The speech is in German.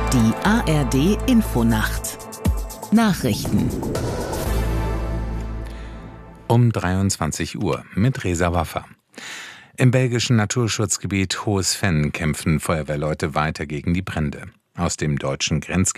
Die ARD Infonacht Nachrichten um 23 Uhr mit Reza Waffa. Im belgischen Naturschutzgebiet Hohes Venn kämpfen Feuerwehrleute weiter gegen die Brände. Aus dem deutschen Grenzgebiet